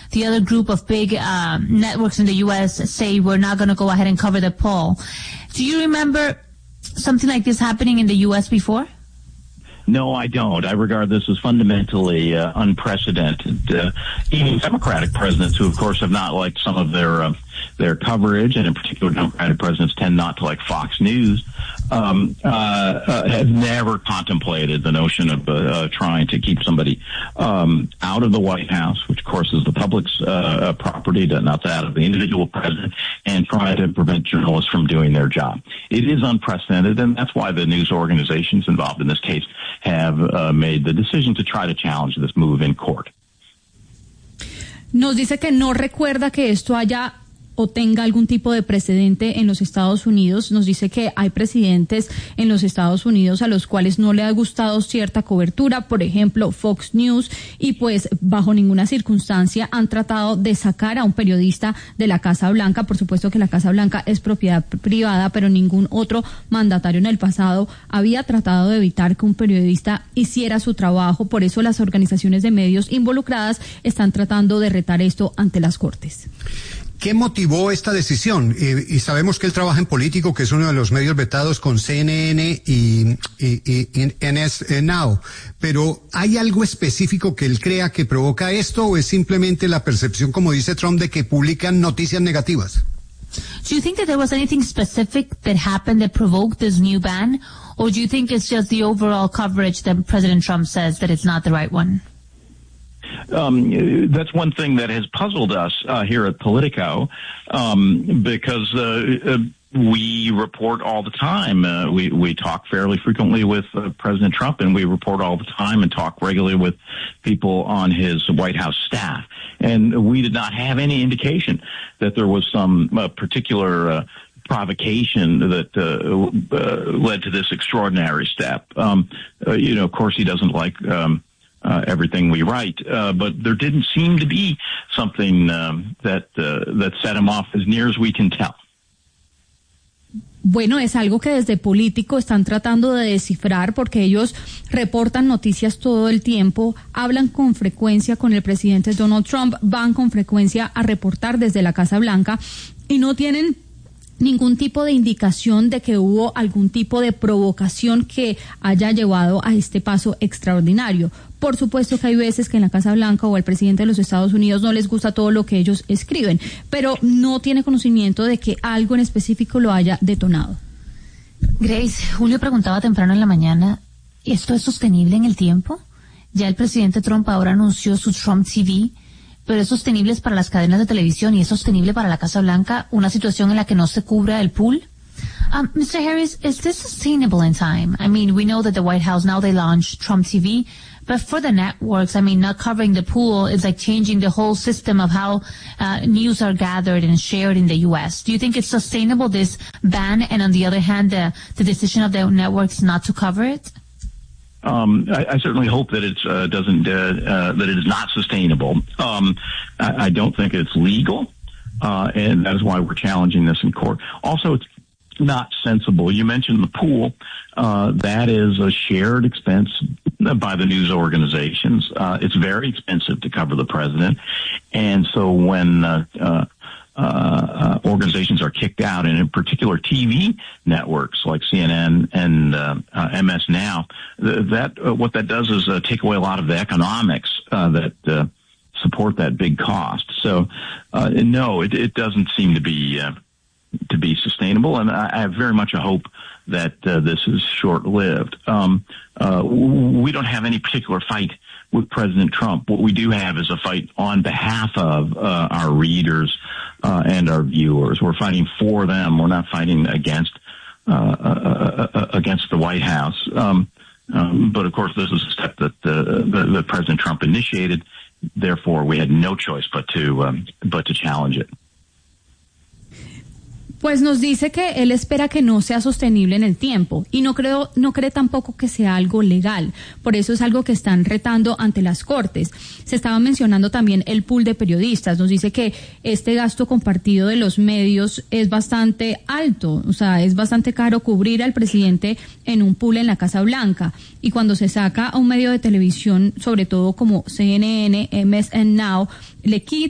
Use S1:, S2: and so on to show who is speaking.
S1: the other group of big networks in the U.S. say we're not going to go ahead and cover the poll. Do you remember something like this happening in the U.S. before?
S2: No, I don't. I regard this as fundamentally unprecedented. Even Democratic presidents, who of course have not liked some of their coverage, and in particular Democratic presidents tend not to like Fox News, have never contemplated the notion of trying to keep somebody out of the White House, which of course is the public's property, not that of the individual president, and try to prevent journalists from doing their job. It is unprecedented, and that's why the news organizations involved in this case have made the decision to try to challenge this move in court.
S3: Nos dice que no recuerda que esto haya o tenga algún tipo de precedente en los Estados Unidos. Nos dice que hay presidentes en los Estados Unidos a los cuales no le ha gustado cierta cobertura, por ejemplo Fox News, y pues bajo ninguna circunstancia han tratado de sacar a un periodista de la Casa Blanca. Por supuesto que la Casa Blanca es propiedad privada, pero ningún otro mandatario en el pasado había tratado de evitar que un periodista hiciera su trabajo. Por eso las organizaciones de medios involucradas están tratando de retar esto ante las Cortes.
S4: ¿Qué motivó esta decisión? Y sabemos que él trabaja en Político, que es uno de los medios vetados con CNN y NS Now. Pero ¿hay algo específico que él crea que provoca esto o es simplemente la percepción, como dice Trump, de que publican noticias negativas?
S1: Do you think that there was anything specific that happened that provoked this new ban? Or do you think it's just the overall coverage that President Trump says that it's not the right one?
S2: That's one thing that has puzzled us here at Politico, because we report all the time. We talk fairly frequently with President Trump, and we report all the time and talk regularly with people on his White House staff. And we did not have any indication that there was some particular provocation that led to this extraordinary step. Of course, he doesn't like everything we write, but there didn't seem to be something that set him off as near as we can tell.
S3: Bueno, es algo que desde Político están tratando de descifrar porque ellos reportan noticias todo el tiempo, hablan con frecuencia con el presidente Donald Trump, van con frecuencia a reportar desde la Casa Blanca y no tienen ningún tipo de indicación de que hubo algún tipo de provocación que haya llevado a este paso extraordinario. Por supuesto que hay veces que en la Casa Blanca o al presidente de los Estados Unidos no les gusta todo lo que ellos escriben, pero no tiene conocimiento de que algo en específico lo haya detonado.
S1: Grace, Julio preguntaba temprano en la mañana, ¿esto es sostenible en el tiempo? Ya el presidente Trump ahora anunció su Trump TV, pero es sostenible para las cadenas de televisión y es sostenible para la Casa Blanca, una situación en la que no se cubra el pool. Mr. Harris, is this sustainable in time? I mean, we know that the White House, now they launched Trump TV, but for the networks, I mean, not covering the pool is like changing the whole system of how news are gathered and shared in the U.S. Do you think it's sustainable, this ban, and on the other hand, the decision of the networks not to cover it?
S2: I certainly hope that it's that it is not sustainable. I don't think it's legal, and that is why we're challenging this in court. Also, it's not sensible. You mentioned the pool. That is a shared expense by the news organizations. It's very expensive to cover the president, and so when organizations are kicked out, and in particular TV networks like CNN and MS Now, what that does is take away a lot of the economics that support that big cost. So, no, it doesn't seem to be sustainable, and I have very much a hope that this is short-lived. We don't have any particular fight with President Trump. What we do have is a fight on behalf of our readers and our viewers. We're fighting for them. We're not fighting against the White House. But of course, this is a step that President Trump initiated. Therefore, we had no choice but to challenge it.
S3: Pues nos dice que él espera que no sea sostenible en el tiempo y no cree tampoco que sea algo legal. Por eso es algo que están retando ante las Cortes. Se estaba mencionando también el pool de periodistas. Nos dice que este gasto compartido de los medios es bastante alto, o sea, es bastante caro cubrir al presidente en un pool en la Casa Blanca. Y cuando se saca a un medio de televisión, sobre todo como CNN, MS Now, le quita